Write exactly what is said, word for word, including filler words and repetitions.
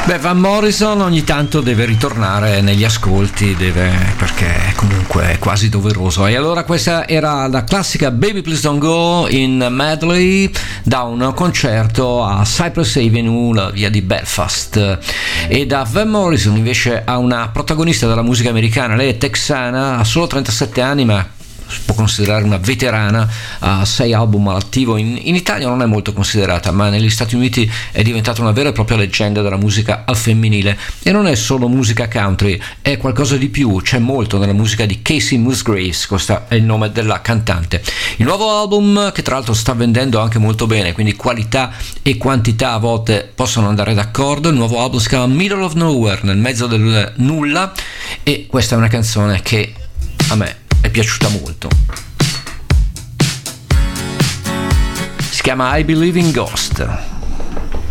Beh, Van Morrison ogni tanto deve ritornare negli ascolti, deve, perché comunque è quasi doveroso. E allora questa era la classica Baby Please Don't Go in medley da un concerto a Cypress Avenue, la via di Belfast. E da Van Morrison invece a una protagonista della musica americana, lei è texana, ha solo trentasette anni ma si può considerare una veterana, ha sei album all'attivo. In, in Italia non è molto considerata, ma negli Stati Uniti è diventata una vera e propria leggenda della musica al femminile. E non è solo musica country, è qualcosa di più, c'è molto nella musica di Casey Musgraves, questo è il nome della cantante. Il nuovo album, che tra l'altro sta vendendo anche molto bene, quindi qualità e quantità a volte possono andare d'accordo. Il nuovo album si chiama Middle of Nowhere, nel mezzo del nulla, e questa è una canzone che a me è piaciuta molto. Si chiama I Believe in Ghost.